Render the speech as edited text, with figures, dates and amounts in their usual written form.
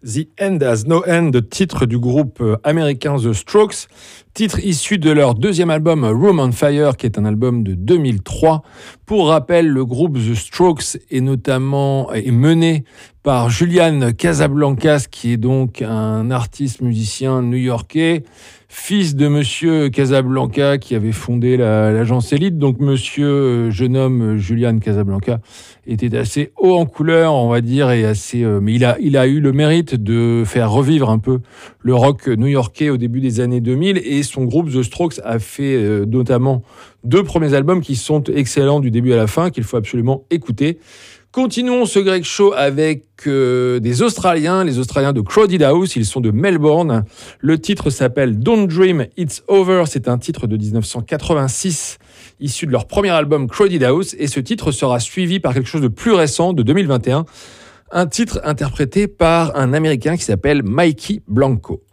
The End Has No End, titre du groupe américain The Strokes, titre issu de leur deuxième album Room on Fire, qui est un album de 2003. Pour rappel, le groupe The Strokes est mené par Julian Casablancas, qui est donc un artiste musicien new-yorkais, fils de monsieur Casablanca qui avait fondé l'agence Elite. Donc monsieur, jeune homme Julian Casablanca, était assez haut en couleur, on va dire, et mais il a eu le mérite de faire revivre un peu le rock new-yorkais au début des années 2000, et son groupe The Strokes a fait notamment 2 premiers albums qui sont excellents du début à la fin, qu'il faut absolument écouter. Continuons ce Greg Show avec des Australiens, les Australiens de Crowded House. Ils sont de Melbourne. Le titre s'appelle Don't Dream, It's Over. C'est un titre de 1986, issu de leur premier album Crowded House. Et ce titre sera suivi par quelque chose de plus récent, de 2021. Un titre interprété par un Américain qui s'appelle Mikey Blanco.